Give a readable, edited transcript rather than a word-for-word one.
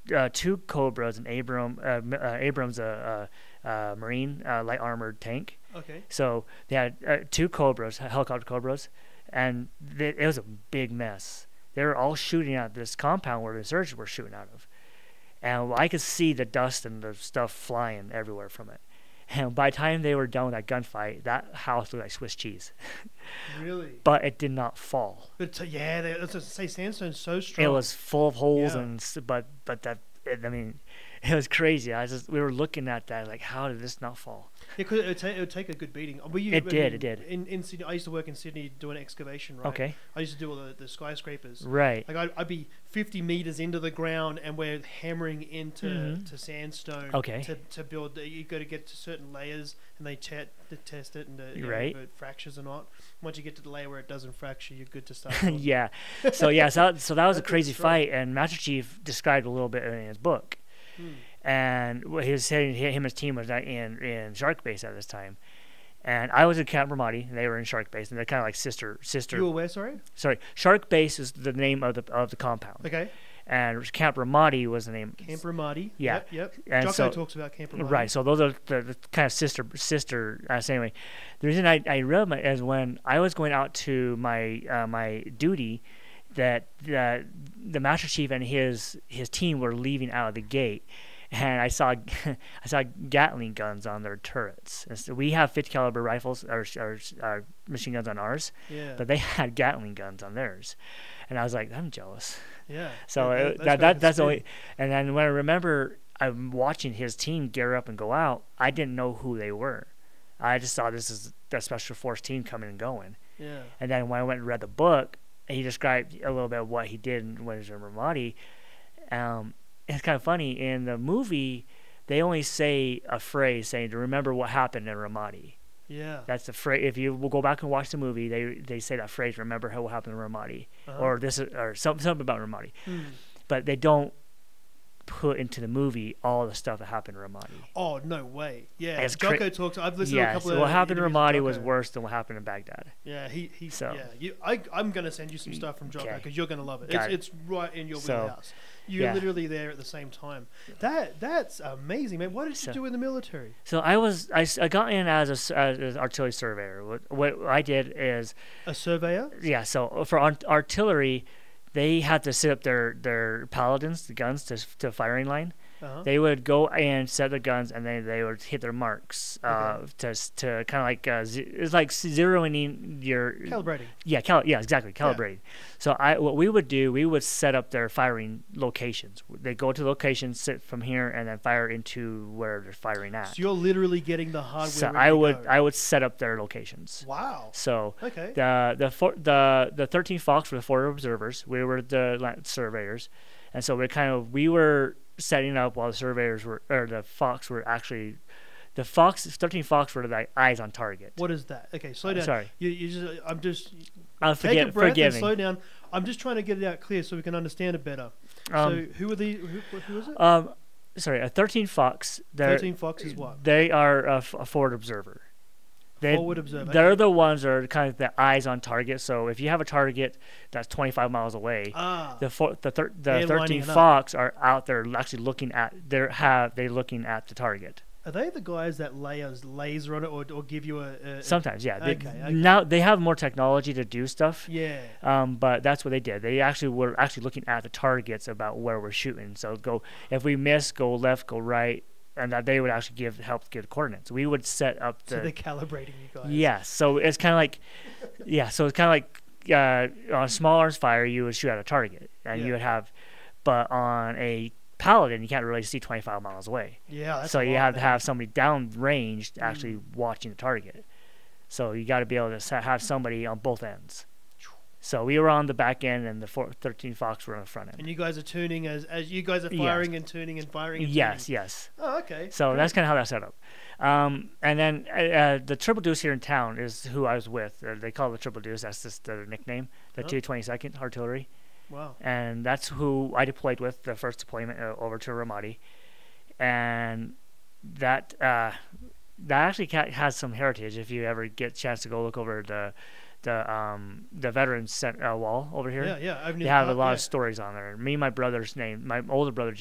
two Cobras and Abrams Marine light armored tank. Okay. So they had two Cobras, helicopter Cobras, and it was a big mess. They were all shooting at this compound where the insurgents were shooting out of. And I could see the dust and the stuff flying everywhere from it. And by the time they were done with that gunfight, that house looked like Swiss cheese. Really? But it did not fall. But let's just say sandstone's so strong. It was full of holes, Yeah. but I mean, it was crazy. We were looking at that like, how did this not fall? It would take a good beating. It did. In Sydney, I used to work in Sydney doing excavation, right? Okay. I used to do all the skyscrapers. Right. Like I'd be 50 meters into the ground, and we're hammering into to sandstone. Okay. To build, you got to get to certain layers, and they test it, and Right. if it fractures or not. Once you get to the layer where it doesn't fracture, you're good to start. Yeah. So that was a That's crazy strong. fight, and Master Chief described a little bit in his book. And what he was saying, him and his team was in Shark Base at this time, and I was in Camp Ramadi, and they were in Shark Base, and they're kind of like sister. You were where? Sorry. Shark Base is the name of the compound. Okay. And Camp Ramadi was the name. Camp Ramadi. Yeah. Yep. And Jocko talks about Camp Ramadi. Right. So those are the kind of sister. So anyway, the reason I read it is when I was going out to my duty, that the Master Chief and his team were leaving out of the gate. And I saw Gatling guns on their turrets. And so we have 50 caliber rifles or machine guns on ours, but they had Gatling guns on theirs, and I was like, I'm jealous. Yeah. So that's only. And then when I remember I'm watching his team gear up and go out, I didn't know who they were. I just saw this is the special force team coming and going. Yeah. And then when I went and read the book, he described a little bit of what he did when he was in Ramadi. It's kind of funny. In the movie, they only say a phrase saying to remember what happened in Ramadi. Yeah. That's the phrase. If you will go back and watch the movie, they say that phrase, remember what happened in Ramadi. Or something about Ramadi. But they don't put into the movie all the stuff that happened in Ramadi. Oh, no way. Yeah. It's Jocko talks. I've listened to a couple so of what happened in interviews with Ramadi was Jocko. worse than what happened in Baghdad. Yeah, So- I'm going to send you some stuff from Jocko Okay. because you're going to love it. Got it. It's right in your So, wheelhouse. You're yeah. literally there at the same time. That's amazing, man. What did you do in the military? So I got in as an artillery surveyor. What I did is, A surveyor? yeah, so for artillery, they had to set up their paladins, the guns, to firing line. They would go and set the guns, and then they would hit their marks to kind of like it's like zeroing in your Calibrating. Yeah, exactly, calibrating. So what we would do, we would set up their firing locations. They go to the location, sit from here, and then fire into where they're firing at. So you're literally getting the hardware. So ready I to would go. set up their locations. Wow. So Okay. the 13 Fox were the forward observers. We were the surveyors, and so we were setting up while the surveyors were, or the Fox were actually, 13 Fox were the eyes on target. What is that? Okay, slow down. Sorry. You just. I'm just. Forgive Take a breath and me. slow down. I'm just trying to get it out clear so we can understand it better. So who are the? Who is it? Sorry, a 13 Fox. 13 Fox is what? They are a forward observer. Forward observer. They're the ones that are kind of the eyes on target. So if you have a target that's 25 miles away, the 13 Fox are out there actually looking at looking at the target. Are they the guys that lay a laser on it or give you a Sometimes, yeah. Okay. Now they have more technology to do stuff. Yeah. But that's what they did. They were actually looking at the targets about where we're shooting. So if we miss, go left, go right. And that they would actually help give coordinates. We would set up So they're calibrating you guys. Yeah, so it's kind of like, on a small arms fire, you would shoot at a target, and you would have, but on a Paladin, you can't really see 25 miles away. Yeah, that's so a you lot, have to man. have somebody downrange actually watching the target. So you got to be able to have somebody on both ends. So we were on the back end, and the 13 Fox were on the front end. And you guys are tuning as you guys are firing and tuning and firing and Yes, tuning. yes. Oh, okay. So Great. that's kind of how that's set up. And then the Triple Deuce here in town is who I was with. They call it the Triple Deuce. That's just their nickname. The 222nd Artillery. Wow. And that's who I deployed with, the first deployment over to Ramadi. And that actually has some heritage. If you ever get a chance to go look over the Veterans wall over here. Yeah. They have a lot of stories on there. Me and my older brother